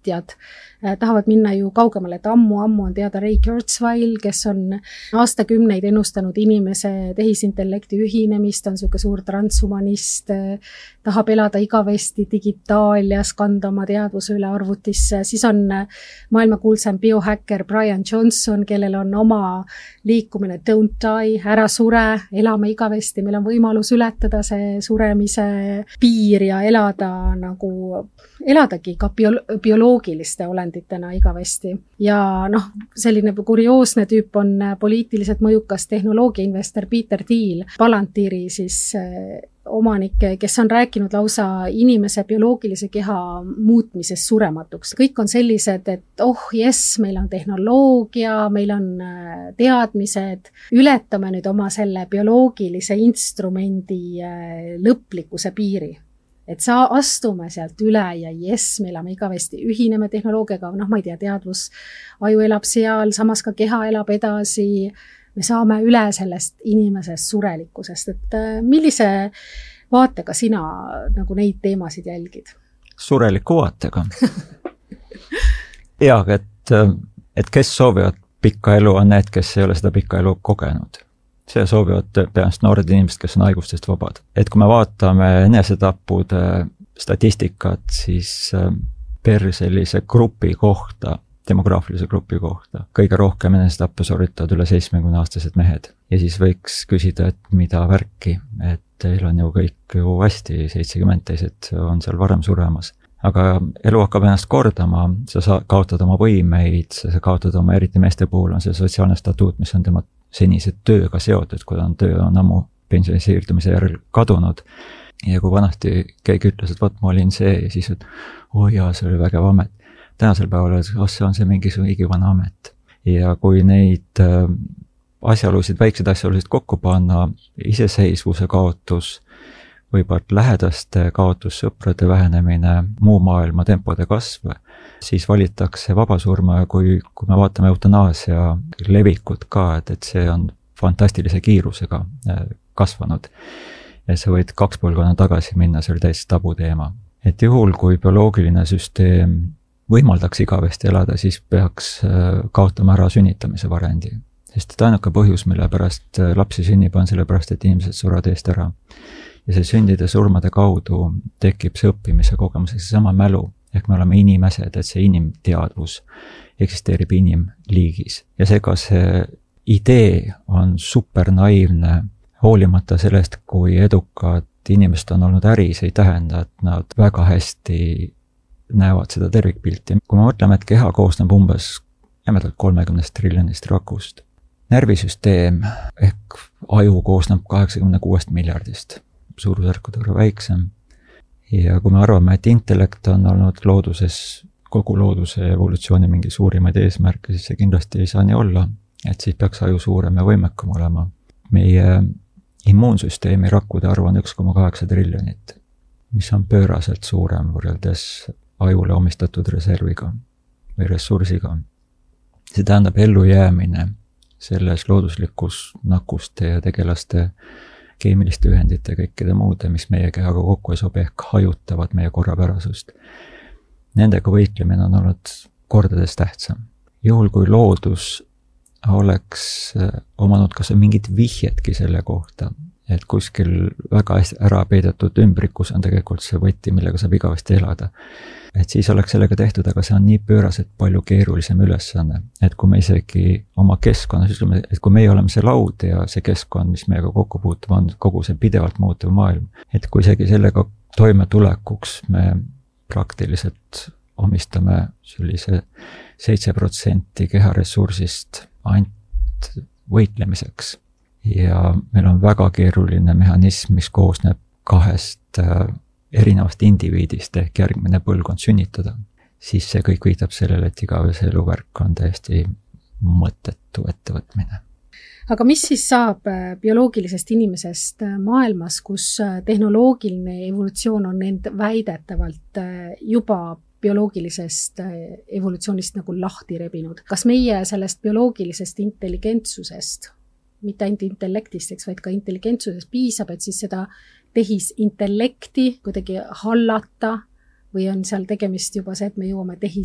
teadjad tahavad minna ju kaugemale, et ammu on teada Ray Kurzweil, kes on aastakümneid ennustanud inimese tehisintellekti ühinemist, on selline suur transhumanist, tahab elada igavesti digitaalias, kanda oma teadvuse üle arvutisse. Siis on maailmakuulsam biohäkker Brian Johnson, kellel on oma liikumine Don't Die, ära sure, elame igavesti, meil on võimalus ületada see suremise piir ja eladagi ka bioloogiliste olenditena igavesti. Ja selline kurioosne tüüp on poliitiliselt mõjukas tehnoloogiainvestor Peter Thiel, Palantiiri siis omanik, kes on rääkinud lausa inimese bioloogilise keha muutmisest surematuks. Kõik on sellised, et meil on tehnoloogia, meil on teadmised, ületame nüüd oma selle bioloogilise instrumendi lõplikkuse piiri. Et astume sealt üle ja me elame igavesti, ühineme tehnoloogiaga, ma ei tea, teadvus, aju elab seal, samas ka keha elab edasi, me saame üle sellest inimesest surelikkusest, et millise vaatega sina neid teemasid jälgid? Sureliku vaatega. Ja, et kes soovivad pikka elu on need, kes ei ole seda pikka elu kogenud. See soovivad peast noored inimesed, kes on haigustest vabad. Et kui me vaatame enesetappude statistikat, siis per sellise grupi kohta, demograafilise grupi kohta, kõige rohkem enesetappe sooritavad üle 70-aastased mehed. Ja siis võiks küsida, et mida värki, et teil on ju kõik ju hästi, 70 teised on seal varem suremas. Aga elu hakkab ennast kordama, sa kaotad oma võimeid, sa kaotad oma, eriti meeste puhul on see sotsiaalne statuut, mis on tema senise tööga seotud, kui töö on ammu pensioni siirdumise järel kadunud. Ja kui vanasti keegi ütles, et ma olin see ja siis, et see oli vägev amet. Tänasel päeval, see on see mingisugune igivana amet. Ja kui neid väikseid asjaolusid kokku panna, iseseisvuse kaotus, võibalt lähedaste kaotus, sõprade vähenemine, muu maailma tempode kasv, siis valitakse vabasurma ja kui me vaatame eutanaasia levikut ka, et see on fantastilise kiirusega kasvanud. Ja sa võid 2 põlvkonna tagasi minna, see oli täiesti tabuteema. Et juhul, kui bioloogiline süsteem võimaldaks igavesti elada, siis peaks kaotama ära sünnitamise varendi. Sest ainuke põhjus, mille pärast lapsi sünnib, on sellepärast, et inimesed surevad eest ära. Ja see sündide surmade kaudu tekib see õppimise kogemuseks, see sama mälu, ehk me oleme inimesed, et see inimteadvus eksisteerib inimliigis. Ja seega see idee on super naiivne, hoolimata sellest, kui edukad inimesed on olnud äris, ei tähenda, et nad väga hästi näevad seda tervikpilti. Kui me mõtleme, et keha koosneb umbes 30 triljonist rakust, närvisüsteem ehk aju koosneb 86 miljardist. Suurusjärkud võrra väiksem. Ja kui me arvame, et intellekt on olnud kogu looduse evolutsiooni mingi suurimaid eesmärke, siis see kindlasti ei saa nii olla, et siis peaks aju suurem ja võimekam olema. Meie immuunsüsteemi rakkude arv on 1,8 triljonit, mis on pööraselt suurem võrreldes ajule omistatud reserviga või ressursiga. See tähendab ellujäämine selles looduslikus nakkuste ja tegelaste keemiliste ühendite ja kõikide muude, mis meie kehaga kokku ei sobi, ehk hajutavad meie korrapärasust. Nendega võitlemine on olnud kordades tähtsam. Juhul, kui loodus oleks omanud kas mingit vihjetki selle kohta, et kuskil väga hästi ära peidetud ümbrikus on tegelikult see võti, millega saab igavesti elada. Et siis oleks sellega tehtud, aga see on nii pööraselt palju keerulisem ülesanne, et kui me isegi oma keskkonnas ütleme, et kui meie oleme see laud ja see keskkond, mis meiega kokku puutub, on kogu see pidevalt muutuv maailm, et kui isegi sellega toimetulekuks me praktiliselt omistame sellise 7% keharessursist ainult võitlemiseks. Ja meil on väga keeruline mehhanism, mis koosneb 2 erinevast indiviidist ehk järgmine põlvkond sünnitada, siis see kõik viitab sellele, et igavese eluvärk on täiesti mõttetu ettevõtmine. Aga mis siis saab bioloogilisest inimesest maailmas, kus tehnoloogiline evolutsioon on end väidetavalt juba bioloogilisest evolutsioonist nagu lahti rebinud? Kas meie sellest bioloogilisest intelligentsusest, mitte ainult intellektist, vaid ka intelligentsusest piisab, et siis seda tehisintellekti kuidagi hallata või on seal tegemist juba see, et me jõuame